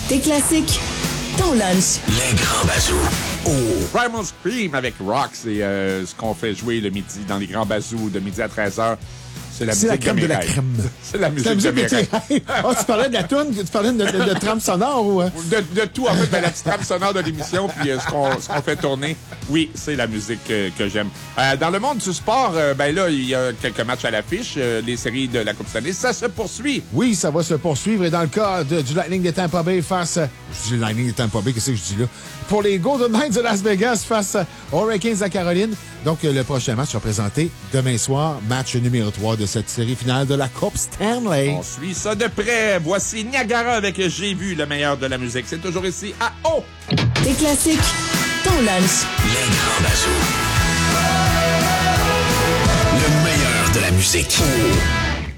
Tes classiques, ton lunch. Les grands bazous. Oh. Primal Scream avec Rock, c'est ce qu'on fait jouer le midi dans les grands bazous de midi à 13h. C'est la musique crème de la crème. C'est la musique de mes rêves. Oh, tu parlais de la toune, tu parlais de trame sonore ou... De tout, en fait, la petite trame sonore de l'émission, puis ce qu'on fait tourner. Oui, c'est la musique que j'aime. Dans le monde du sport, ben là, il y a quelques matchs à l'affiche. Les séries de la Coupe Stanley, ça se poursuit. Oui, ça va se poursuivre. Et dans le cas du Lightning de Tampa Bay face... Je dis le Lightning de Tampa Bay, qu'est-ce que je dis là? Pour les Golden Knights de Las Vegas face aux Hurricanes de Caroline. Donc, le prochain match sera présenté demain soir, match numéro 3 de cette série finale de la Coupe Stanley. On suit ça de près. Voici Niagara avec J'ai vu le meilleur de la musique. C'est toujours ici à O. Tes classiques, ton lunch. Les grands bazous. Le meilleur de la musique. Oh.